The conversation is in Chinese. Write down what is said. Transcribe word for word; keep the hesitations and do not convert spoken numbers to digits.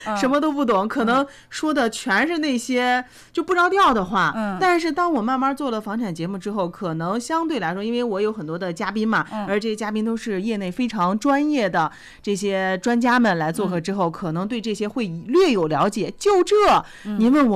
什么都不懂，可能说的全是那些就不着调的话。嗯，但是当我慢慢做了房产节目之后，可能相对来说，因为我有很多的嘉宾嘛，嗯、而这些嘉宾都是业内非常专业的这些专家们来做客之后，嗯、可能对这些会略有了解。就这，嗯、您问我。